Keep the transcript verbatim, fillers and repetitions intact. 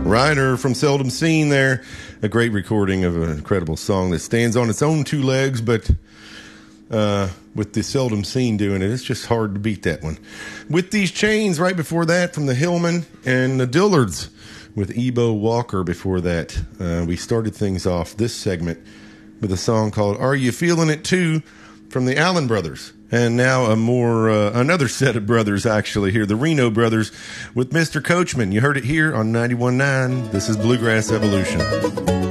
Ryder from Seldom Seen there. A great recording of an incredible song that stands on its own two legs, but uh, with the Seldom Seen doing it, it's just hard to beat that one. With These Chains right before that from the Hillman and the Dillards with Ebo Walker before that. Uh, we started things off this segment with a song called Are You Feeling It Too from the Allen Brothers. And now a more, uh, another set of brothers actually here, the Reno Brothers with Mister Coachman. You heard it here on ninety-one point nine. This is Bluegrass Evolution.